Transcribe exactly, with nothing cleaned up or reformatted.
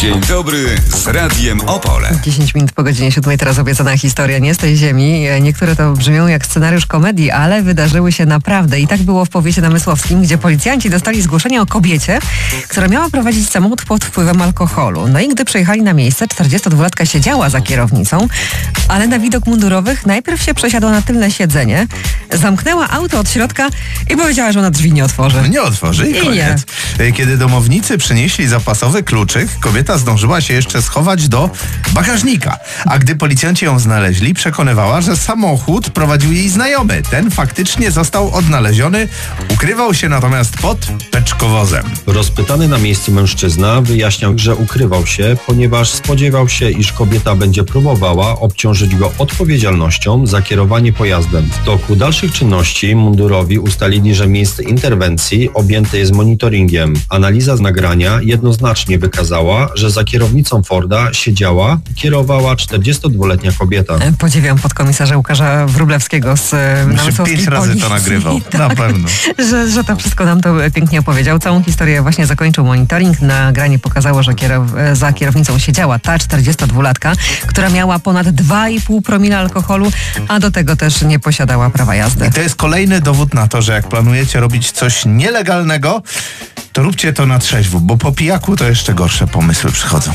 Dzień dobry z Radiem Opole. dziesięć minut po godzinie siódmej, teraz obiecana historia nie z tej ziemi. Niektóre to brzmią jak scenariusz komedii, ale wydarzyły się naprawdę. I tak było w powiecie namysłowskim, gdzie policjanci dostali zgłoszenie o kobiecie, która miała prowadzić samochód pod wpływem alkoholu. No i gdy przyjechali na miejsce, czterdziestodwulatka siedziała za kierownicą, ale na widok mundurowych najpierw się przesiadła na tylne siedzenie, zamknęła auto od środka i powiedziała, że ona drzwi nie otworzy. Nie otworzy i I koniec. nie. Kiedy domownicy przynieśli zapasowy kluczyk, kobieta zdążyła się jeszcze schować do bagażnika. A gdy policjanci ją znaleźli, przekonywała, że samochód prowadził jej znajomy. Ten faktycznie został odnaleziony, ukrywał się natomiast pod beczkowozem. Rozpytany na miejscu mężczyzna wyjaśniał, że ukrywał się, ponieważ spodziewał się, iż kobieta będzie próbowała obciążyć go odpowiedzialnością za kierowanie pojazdem. W toku dalszych czynności mundurowi ustalili, że miejsce interwencji objęte jest monitoringiem. Analiza z nagrania jednoznacznie wykazała, że za kierownicą Forda siedziała i kierowała czterdziestodwuletnia kobieta. Podziwiam podkomisarza Łukasza Wróblewskiego z namysłowskiej pięć razy policji. to nagrywał, Tak, na pewno. Że, że to wszystko nam to pięknie opowiedział. Całą historię właśnie zakończył monitoring. Nagranie pokazało, że kierow za kierownicą siedziała ta czterdziestodwulatka, która miała ponad dwa i pół promila alkoholu, a do tego też nie posiadała prawa jazdy. I to jest kolejny dowód na to, że jak planujecie robić coś nielegalnego, to róbcie to na trzeźwo, bo po pijaku to jeszcze gorsze pomysły przychodzą.